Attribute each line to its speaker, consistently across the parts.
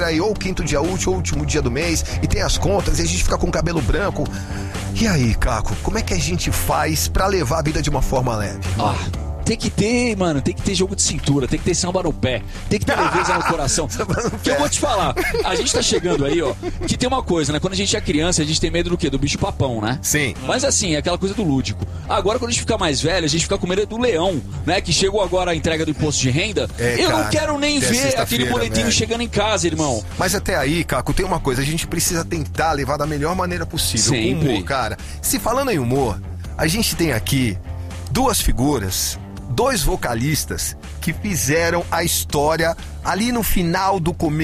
Speaker 1: espera aí ou o quinto dia útil ou o último dia do mês e tem as contas e a gente fica com o cabelo branco. E aí, Caco, como é que a gente faz pra levar a vida de uma forma leve?
Speaker 2: Tem que ter, mano, tem que ter jogo de cintura, tem que ter samba no pé, tem que ter leveza no coração. Que eu vou te falar, a gente tá chegando aí, ó, que tem uma coisa, né? Quando a gente é criança, a gente tem medo do quê? Do bicho papão, né?
Speaker 1: Sim.
Speaker 2: Mas assim, é aquela coisa do lúdico. Agora, quando a gente fica mais velho, a gente fica com medo do leão, né? Que chegou agora a entrega do imposto de renda. Eu não quero nem ver aquele boletim chegando em casa, irmão.
Speaker 1: Mas até aí, Caco, tem uma coisa, a gente precisa tentar levar da melhor maneira possível.
Speaker 2: Sempre.
Speaker 1: Humor, cara. Se falando em humor, a gente tem aqui duas figuras, dois vocalistas que fizeram a história ali no final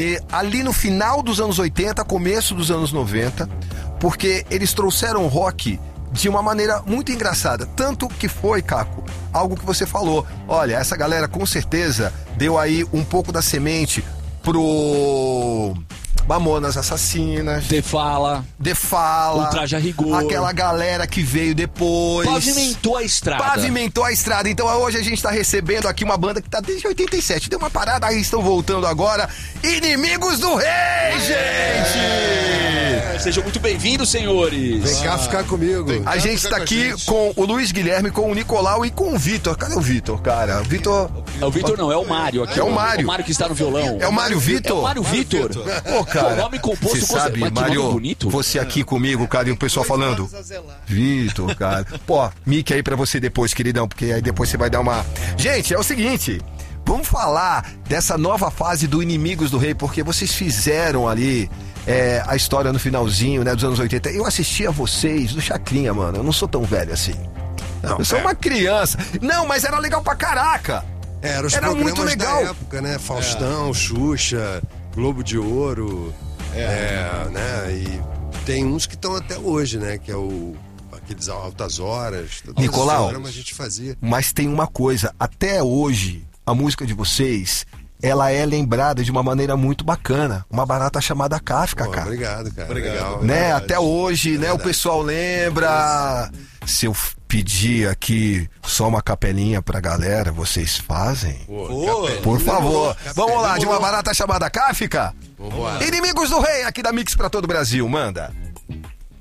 Speaker 1: dos anos 80, começo dos anos 90, porque eles trouxeram o rock de uma maneira muito engraçada. Tanto que foi, Caco, algo que você falou. Olha, essa galera com certeza deu aí um pouco da semente pro Mamonas Assassinas,
Speaker 2: The Fala, Ultraje a Rigor,
Speaker 1: aquela galera que veio depois.
Speaker 2: Pavimentou a estrada.
Speaker 1: Então hoje a gente tá recebendo aqui uma banda que tá desde 87. Deu uma parada, aí estão voltando agora. Inimigos do Rei, gente!
Speaker 2: Sejam muito bem-vindos, senhores.
Speaker 3: Vem cá ficar comigo.
Speaker 1: A gente tá aqui com o Luiz Guilherme, com o Nicolau e com o Vitor. Cadê o Vitor, cara? O Vitor
Speaker 2: não, é o Mário aqui.
Speaker 1: É o Mário.
Speaker 2: O Mário que está no violão.
Speaker 1: É o Mário Vitor?
Speaker 2: É o Mário Vitor.
Speaker 1: Pô, cara,
Speaker 2: o nome composto,
Speaker 1: você sabe,
Speaker 2: mas que
Speaker 1: Mário,
Speaker 2: nome bonito.
Speaker 1: você aqui comigo, cara, e o pessoal falando Vitor, cara. Pô, mic aí pra você depois, queridão, porque aí depois você vai dar uma... Gente, é o seguinte, vamos falar dessa nova fase do Inimigos do Rei, porque vocês fizeram ali a história no finalzinho, né, dos anos 80. Eu assistia vocês no Chacrinha, mano, eu não sou tão velho assim. Eu sou uma criança. Não, mas era legal pra caraca.
Speaker 3: Era
Speaker 1: muito legal.
Speaker 3: da época, né? Faustão, Xuxa, Globo de Ouro, né? E tem uns que estão até hoje, né? Que é aqueles Altas Horas.
Speaker 1: Nicolau,
Speaker 3: a gente fazia.
Speaker 1: Mas tem uma coisa, até hoje, a música de vocês, ela é lembrada de uma maneira muito bacana. Uma barata chamada Kafka, cara.
Speaker 3: Obrigado, cara.
Speaker 1: Obrigado. Né? Até hoje, né? O pessoal lembra. Se eu pedir aqui só uma capelinha pra galera, vocês fazem? Por favor. Vamos lá, de uma barata chamada Kafka? Inimigos do Rei, aqui da Mix pra todo o Brasil, manda.